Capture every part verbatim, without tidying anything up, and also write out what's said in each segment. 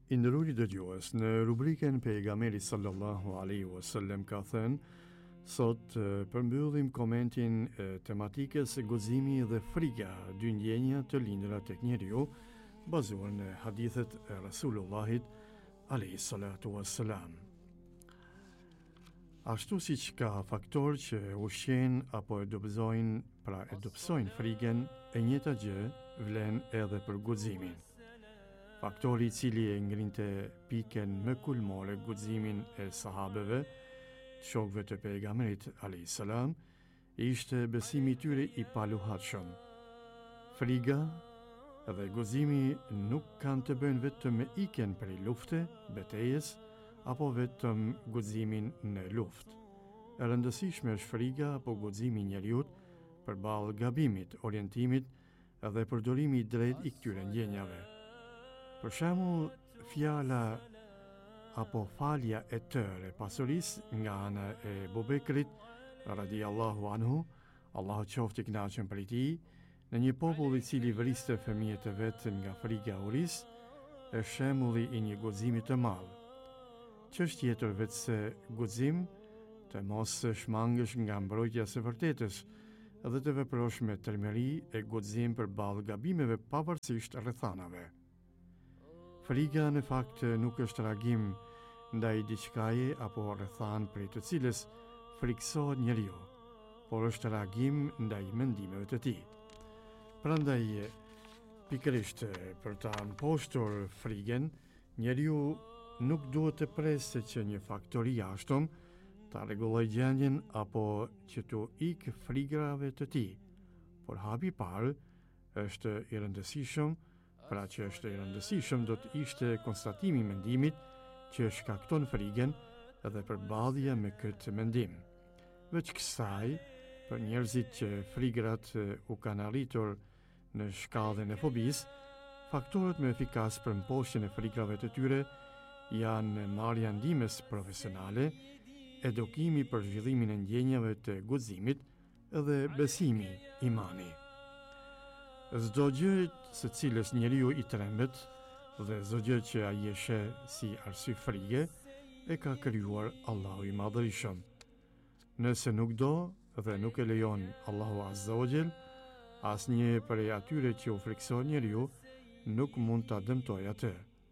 I nderuar dëgjues, në rubrikën Pejgamberi sallallahu alaihi wasallam ka thënë, sot përmbyllim komentin e tematikës guximi dhe friga, dy ndjenja të lindra tek njeriu, bazuar në hadithet e Rasulullahit alaihi salatu wassalam. Ashtu siç ka faktor që ushqen apo e dobëzojnë, pra e dobësojnë frigën, e njëjta gjë vlen edhe për guximin. Faktori i cili e ngrinte pikën më kulmore guximin e sahabeve, shokëve të pejgamberit alayhis salam, ishte besimi i tyre i paluhatshëm. Friga dhe guximi nuk kanë të bëjnë vetëm me ikjen prej lufte, betejës, apo vetëm guximin në luftë. E rëndësishme është friga apo guximi i njeriut përballë gabimit, orientimit dhe përdorimit i drejtë i këtyre ndjenjave. Për shembull, fjala apo falja e tërë e pasurisë nga ana e Bubekrit radiallahu anhu, Allahu qoftë i kënaqur prej tij, në një popull i cili vriste fëmijët e vet nga friga e urisë, është shembulli i një guximi të madh. Ç'është tjetër vetë se guxim të mos shmangësh nga mbrojtja së vërtetës dhe të veprosh me tërmëri e guxim përballë gabimeve pavarësisht rrethanave. Friga në fakt nuk është reagim ndaj diçkaje apo rrethan prej të cilës friksohet njeriu, por është reagim ndaj mendimeve të tij. Prandaj, pikërisht për ta mpostur frigën, njeriu nuk duhet të presë që një faktor i jashtëm ta rregullojë gjendjen apo që t'u ikë frigrave të tij. Por hapi i parë është i rëndësishëm. Pra që është i rëndësishëm do të ishte konstatimi i mendimit që shkakton frigën dhe përballja me këtë mendim. Veç kësaj, për njerëzit që frigrat u kanë arritur në shkallën e fobisë, faktorët më efikas për mposhtjen e frigrave të tyre janë marrja ndihmës profesionale, edukimi për zhvillimin e ndjenjave të guximit dhe besimi, imani. Çdo gjë së cilës njeriu i trembet dhe çdo gjë që ai e sheh si arsye frige e ka krijuar Allahu i Madhërisht. Nëse nuk do dhe nuk e lejon Allahu Azza wa Jall, asnjë prej atyre që u frikson njeriu nuk mund ta dëmtojë atë.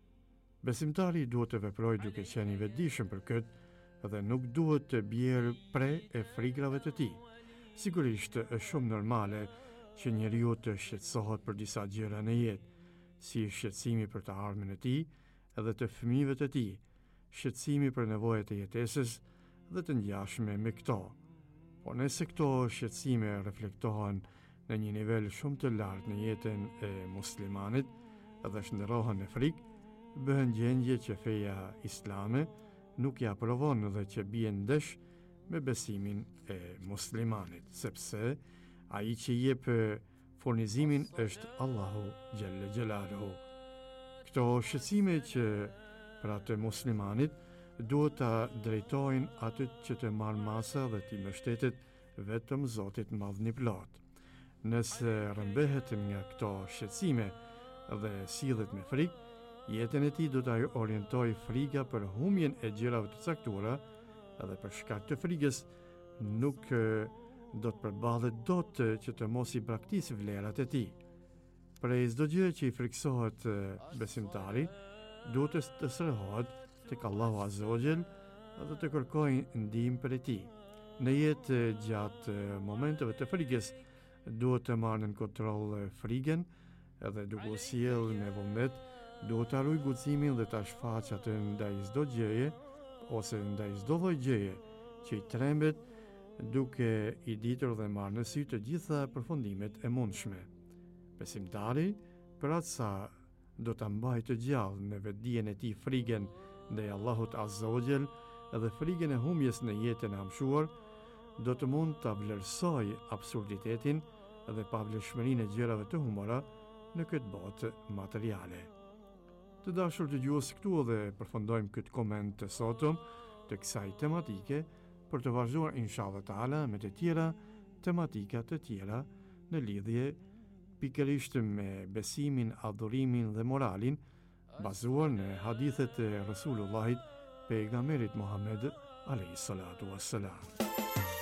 Besimtari duhet të veprojë duke qenë i vetëdijshëm për këtë dhe nuk duhet të bjerë pre e frigrave të tij. Sigurisht është shumë normale që njeriu të shqetësohet për disa gjëra në jetë, si shqetësimi për të ardhmen e tij dhe të fëmijëve të tij, shqetësimi për nevojat e jetesës dhe të ngjashme me këto. Por nëse këto shqetësime reflektohen në një nivel shumë të lartë në jetën e muslimanit dhe shndërrohen në frikë, bëhen gjendje që feja islame nuk ja aprovon dhe që bien ndesh me besimin e muslimanit, sepse ai që jep furnizimin është Allahu Gjelle Gjelaluhu. Këto shqetësime që për atë muslimanit duhet ta drejtojnë atë që të marrë masa dhe t'i mbështetet vetëm Zotit madhni plot. Nëse rëmbehet nga këto shqetësime dhe sillet me frikë, jetën e tij do ta orientojë friga për humbjen e gjërave të caktuara dhe për shkak të frigës nuk do të përballet dot që të mos i braktisë vlerat e tij. Prej çdo gjë që i friksohet besimtari, duhet të sërhohet tek Allahu Azza wa Jall dhe të kërkojë ndihmë prej tij. Në jetë gjatë momenteve të frigës duhet të marrë në kontroll frigën dhe duke u sjellë me vullnet, duhet të harroj guximin dhe ta shfaqë atë ndaj çdo gjëje ose ndaj çdo lloj gjëje që i trembet, duke i ditur dhe marrë në sy të gjitha përfundimet e mundshme. Besimtari, për atë sa do ta mbajë të gjallë në vetdijen e tij frigën ndaj Allahut Azza wa Jall dhe frigën e humbjes në jetën e amshuar, do të mund ta vlerësojë absurditetin dhe pavlefshmërinë e gjërave të humbura në këtë botë materiale. Të dashur dëgjues, këtu edhe përfundojmë këtë koment të sotëm të kësaj tematike, për të vazhduar inshallah taala me të tjera tematika të tjera në lidhje pikërisht me besimin, adhurimin dhe moralin bażur në hadithet e Rasulullahit pejgamberit Muhammed alayhi salatu wassalam.